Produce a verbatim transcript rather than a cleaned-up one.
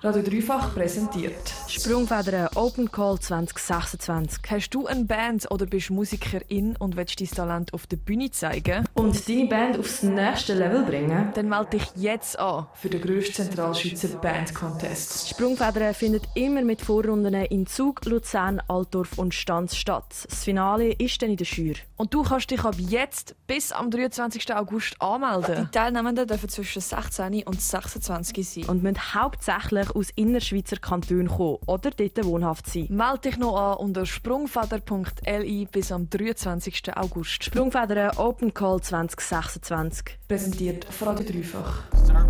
Radio Dreifach präsentiert Sprungfedern Open Call zwanzig sechsundzwanzig. Hast du eine Band oder bist Musikerin und willst dein Talent auf der Bühne zeigen? Und deine Band aufs nächste Level bringen? Dann melde dich jetzt an für den grössten Zentralschweizer Band Contest. Sprungfedern findet immer mit Vorrunden in Zug, Luzern, Altdorf und Stanz statt. Das Finale ist dann in der Schür. Und du kannst dich ab jetzt bis am dreiundzwanzigsten August anmelden. Die Teilnehmenden dürfen zwischen sechzehn und sechsundzwanzig sein. Und müssen hauptsächlich aus Innerschweizer Kantonen kommen oder dort wohnhaft sein. Melde dich noch an unter sprungfeder punkt l i bis am dreiundzwanzigsten August. Sprungfedern Open Call zwanzig sechsundzwanzig. Präsentiert von Radio Dreifach.